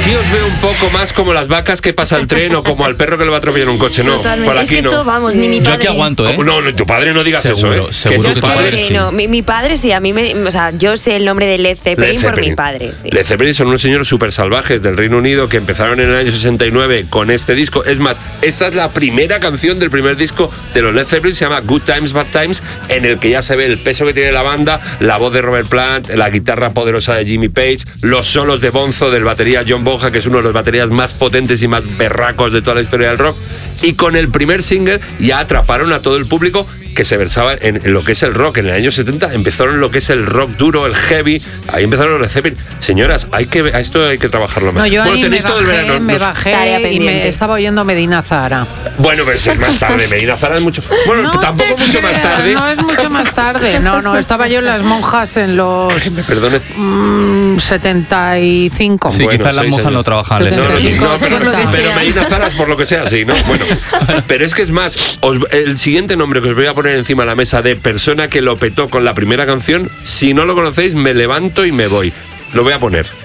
aquí os veo un poco más como las vacas que pasa el tren o como al perro que le va a atropellar un coche. No, totalmente. por aquí es que no. esto, vamos, ni mi padre. Yo aquí aguanto, ¿eh? No, tu padre no digas seguro, eso, seguro que que tu padre... sí. No, mi padre sí, a mí o sea, yo sé el nombre de Led Zeppelin por mi padre. Sí. Led Zeppelin son unos señores súper salvajes del Reino Unido que empezaron en el año 69 con este disco. Es más, esta es la primera canción del primer disco de los Led Zeppelin, se llama Good Times, Bad Times, en el que ya se ve el peso que tiene la banda, la voz de Robert Plant, la guitarra poderosa de Jimmy Page, los solos de bonzo del batería John Bonham, que es uno de los baterías más potentes y más berracos de toda la historia del rock. Y con el primer single ya atraparon a todo el público que se versaba en lo que es el rock. En el año 70 empezaron lo que es el rock duro, el heavy. Ahí empezaron los Led Zeppelin. Señoras, a esto hay que trabajarlo más. No, yo bueno, ahí tenéis todo el verano. me bajé y me estaba oyendo Medina Zahara. Bueno, pero eso es más tarde. Medina Zahara es mucho... Bueno, No tampoco te mucho creas, más tarde. No es mucho más tarde. No, estaba yo en Las Monjas en los... Perdone. 75. Sí, Bueno, quizás las 6 monjas años. no trabajan. No, pero Medina Zahara es por lo que sea así, ¿no? Bueno, pero es que es más, el siguiente nombre que os voy a poner encima de la mesa de persona que lo petó con la primera canción, si no lo conocéis, me levanto y me voy. Lo voy a poner.